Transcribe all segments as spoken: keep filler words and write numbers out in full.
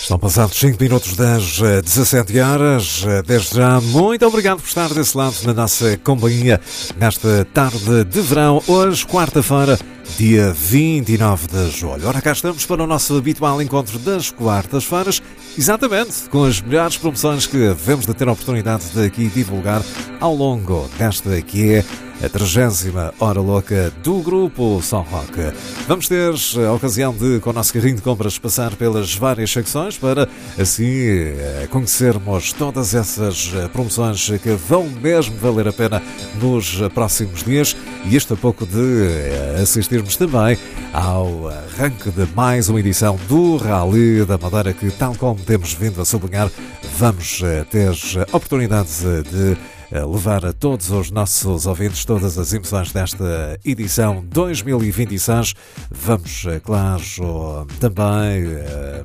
Estão passados cinco minutos das dezassete horas. Desde já, muito obrigado por estar desse lado na nossa companhia nesta tarde de verão. Hoje, quarta-feira, dia vinte e nove de julho. Ora, cá estamos para o nosso habitual encontro das quartas-feiras, exatamente com as melhores promoções que devemos de ter a oportunidade de aqui divulgar ao longo desta que é a trigésima Hora Louca do Grupo Som Rock. Vamos ter a ocasião de, com o nosso carrinho de compras, passar pelas várias secções para, assim, conhecermos todas essas promoções que vão mesmo valer a pena nos próximos dias e este a pouco de assistirmos também ao arranque de mais uma edição do Rally da Madeira que, tal como temos vindo a sublinhar, vamos ter a oportunidade de levar a todos os nossos ouvintes todas as emoções desta edição dois mil e vinte e seis. Vamos, claro, também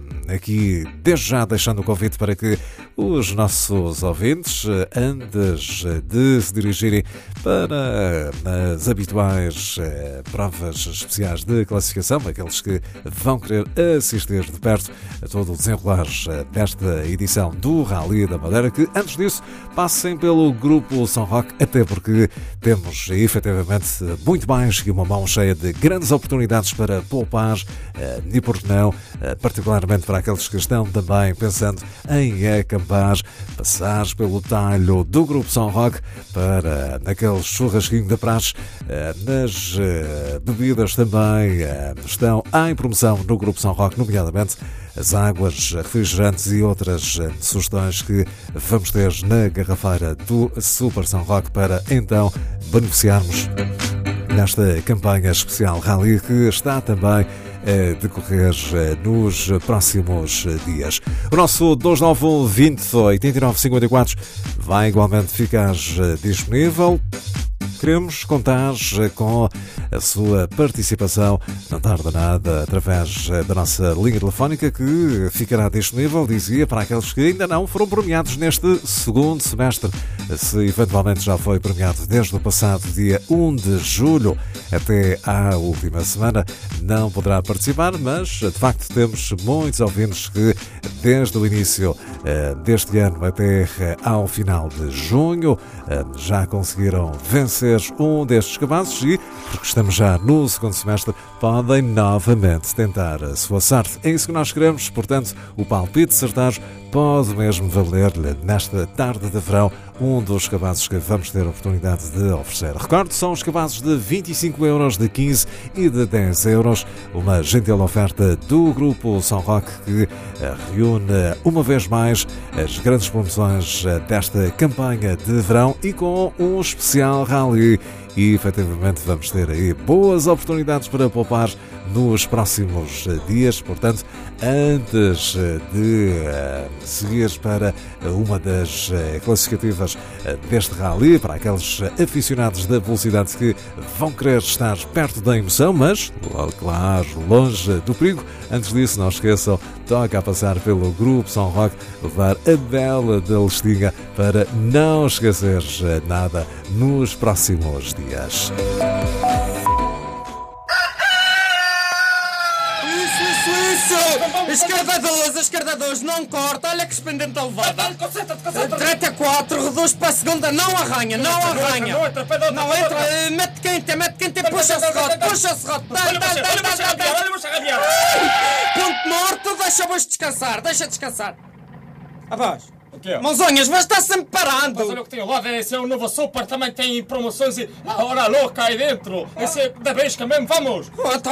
aqui, desde já, deixando o convite para que os nossos ouvintes, antes de se dirigirem para as habituais provas especiais de classificação, aqueles que vão querer assistir de perto a todo o desenrolar desta edição do Rally da Madeira, que antes disso passem pelo grupo Grupo Som Rock, até porque temos efetivamente muito mais que uma mão cheia de grandes oportunidades para poupar e, por que não, particularmente para aqueles que estão também pensando em acampar, passar pelo talho do Grupo Som Rock para aquele churrasquinho da praxe. Nas bebidas também estão em promoção no Grupo Som Rock, nomeadamente as águas, refrigerantes e outras sugestões que vamos ter na garrafeira do Super Som Rock para então beneficiarmos nesta campanha especial Rally que está também a decorrer nos próximos dias. O nosso dois nove um, vinte, oitenta e nove, cinquenta e quatro vai igualmente ficar disponível. Queremos contar com a sua participação, não tarda nada, através da nossa linha telefónica que ficará disponível, dizia, para aqueles que ainda não foram premiados neste segundo semestre. Se eventualmente já foi premiado desde o passado dia um de julho até à última semana, não poderá participar, mas de facto temos muitos ouvintes que desde o início deste ano até ao final de junho já conseguiram vencer um destes cabazes e, porque estamos já no segundo semestre, podem novamente tentar a sua sorte. É isso que nós queremos, portanto, o palpite certeiro pode mesmo valer-lhe nesta tarde de verão um dos cabazes que vamos ter a oportunidade de oferecer. Recordo, são os cabazes de vinte e cinco euros, de quinze e de dez euros, uma gentil oferta do Grupo Som Rock que reúne uma vez mais as grandes promoções desta campanha de verão e com um especial Rally. E efetivamente vamos ter aí boas oportunidades para poupar nos próximos dias. Portanto, antes de uh, seguir para uma das uh, classificativas uh, deste Rally, para aqueles aficionados da velocidade que vão querer estar perto da emoção, mas, claro, longe do perigo, antes disso, não esqueçam, toca a passar pelo Grupo Som Rock, levar a bela da listinha para não esquecer nada nos próximos dias. Escardadores, escardadores, não corta, olha que espendente a levada. Concentra-te, concentra-te. Treta quatro, reduz para a segunda, não arranha, não arranha. Não entra, não entra, mete quente, mete quente, puxa o serrote, puxa o serrote. Olha o rabiar. Ponto morto, deixa vos descansar, deixa descansar. Rapaz, o quê? Mãozonhas, vais estar sempre parando. Mas olha o que tem lá, esse é o novo Super, também tem promoções e a hora louca aí dentro. Esse é da Besca mesmo, vamos.